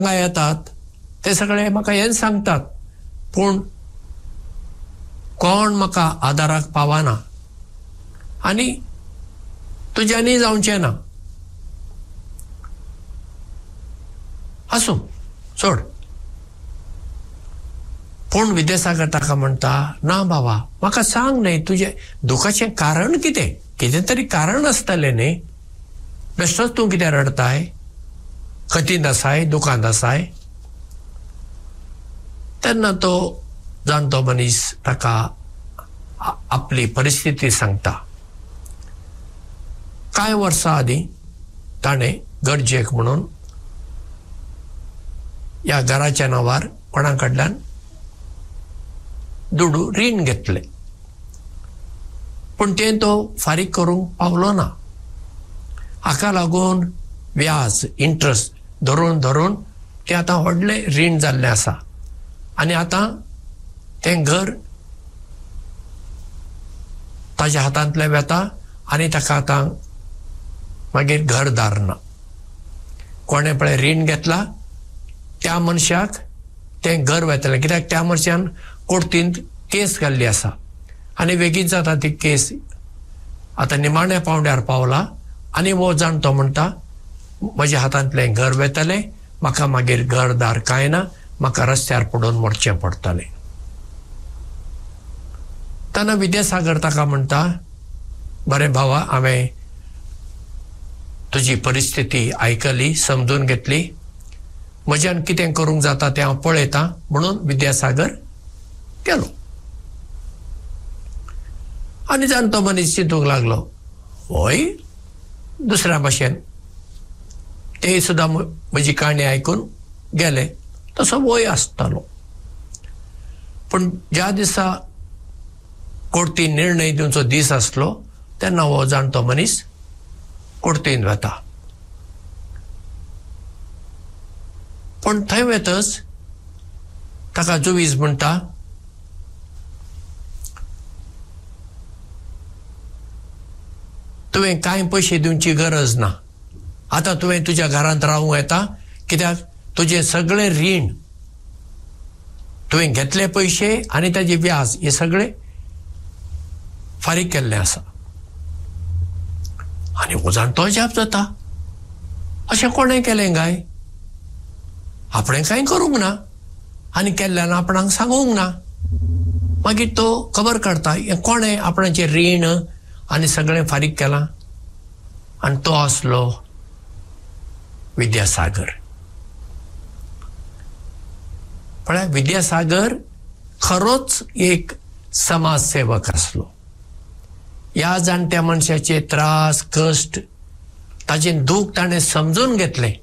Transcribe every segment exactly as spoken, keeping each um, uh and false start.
येतात ते सगळे म्हाका हें सांगतात, पूण कोण म्हाका आदाराक पावना आनी तुज्यांनी जावचें ना. आसूं सोड. पूण विद्यासागर ताका म्हणटा, ना बाबा म्हाका सांग न्ही तुजें दुखाचें कारण कितें, कितें तरी कारण आसतलें न्ही, बेश्टोच तूं कितें रडताय, खतींत आसाय, दुखांत आसाय. तेन्ना तो जाणटो मनीस ताका आपली परिस्थिती सांगता. कांय वर्सां आदीं ताणें गरजेक म्हणून ह्या घराच्या नांवार कोणा कडल्यान दुडू रीण घेतलें, पूण तें तो फारीक करूंक पावलो ना. हाका लागून व्याज इंट्रस्ट धरून धरून तें आतां व्हडलें रीण जाल्लें आसा आनी आतां तें घर ताच्या हातांतलें वेता आनी ताका आतां मागीर घरदार ना. कोणें पळय रीण घेतला त्या मनशाक तें घर वेतलें, कित्याक त्या मनशान कोर्टींत केस घाल्ली आसा आनी बेगीन जाता ती केस आतां निमाण्या पावंड्यार पावला आनी वो जाणटो म्हणटा म्हज्या हातांतलें घर वेतलें, म्हाका मागीर घरदार कांय ना, म्हाका रस्त्यार पडून मरचें पडटलें. तेन्ना विद्यासागर ताका म्हणटा, बरें भावा, हांवें तुजी परिस्थिती आयकली, समजून घेतली, म्हज्यान कितें करूंक जाता तें हांव पळयतां. म्हणून विद्यासागर गेलो आनी जाणटो मनीस चिंतूंक लागलो, होय दुसऱ्या भाशेन ते सुद्दां म्हजी काणी आयकून गेले, तसो वय आसतालो. पूण ज्या दिसा कोर्टीन निर्णय दिवचो दीस आसलो तेन्ना हो जाणटो मनीस कोर्टीन वता. पूण थंय वेतच ताका जुवीज म्हणटा, तुवें कांय पयशे दिवची गरज ना, आतां तुवें तुज्या घरांत रावूं येता, कित्याक तुजें सगळें रीण, तुवें घेतले पयशे आनी ताजे व्याज हे सगळें फारीक केल्लें आसा. आनी हो जाणटो अजाप जाता, अशें कोणें केलें काय? आपणें कांय करूंक ना आनी केल्ल्यान आपणाक सांगूंक ना. मागीर तो खबर काडटा हें कोणें आपणाचें रीण आनी सगळें फारीक केलां, आनी तो आसलो विद्यासागर. पळय, विद्यासागर खरोच एक समाजसेवक आसलो. ह्या जाणट्या मनशाचे त्रास, कश्ट, ताचें दूख ताणें समजून घेतलें.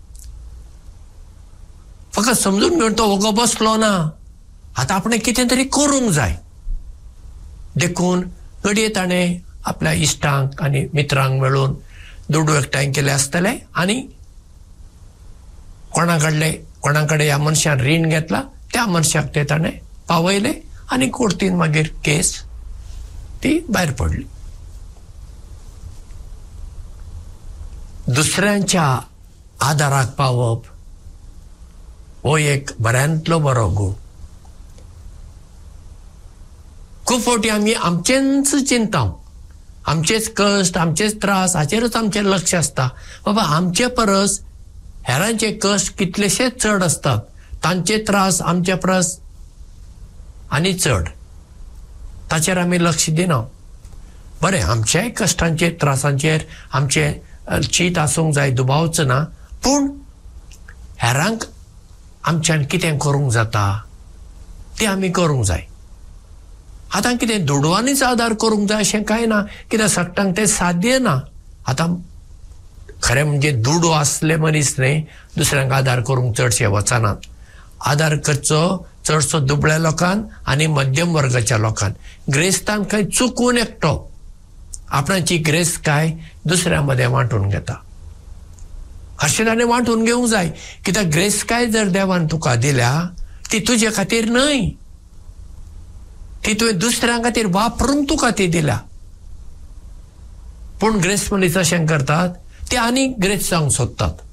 फकत समजून घेवन तो वगो बसलो ना, आतां आपणें कितें तरी करूंक जाय देखून घडये ताणें आपल्या इश्टांक आनी मित्रांक मेळून दुडू एकठांय केले आसतले आनी कोणा कडले कोणा कडेन ह्या मनशान रीण घेतला त्या मनशाक ते ताणें पावयले आनी कोर्टीन मागीर केस ती भायर पडली. दुसऱ्यांच्या आदाराक पावप हो एक बऱ्यांतलो बरो गूण. खूब फावटी आमी आमचेंच चिंता, आमचेच कश्ट, आमचेच त्रास हाचेरच आमचें लक्ष आसता. बाबा, आमचे परस हेरांचे कश्ट कितलेशेच चड असतात, तांचे त्रास आमच्या परस आनी चड, ताचेर आमी लक्ष दिना. बरें, आमच्याय कश्टांचेर त्रासांचेर आमचे चीत आसूंक जाय, दुबावच ना, पूण हेरांक आमच्यान कितें करूंक जाता तें आमी करूंक जाय. आतां कितें दुडवांनीच आदार करूंक जाय अशें कांय ना, कित्याक सगळ्यांक तें साध्य ना. आतां खरें म्हणजे दुडू आसले मनीस न्ही दुसऱ्यांक आदार करूंक चडशे वचनात. आदार करचो चडसो दुबळ्या लोकांक आनी मध्यम वर्गाच्या लोकांक. ग्रेस्तान खंय चुकून एकटो आपणाची ग्रेस काय दुसऱ्या मदें वांटून घेता. अशें ताणें वांटून घेवंक जाय, कित्याक ग्रेस काय जर देवान तुका दिल्या ती तुजे खातीर न्हय, ती तुवें दुसऱ्यां खातीर वापरूंक तुका ती दिल्या. पूण ग्रेस मनीस अशें करतात, ते आनी ग्रेस जावंक सोदतात.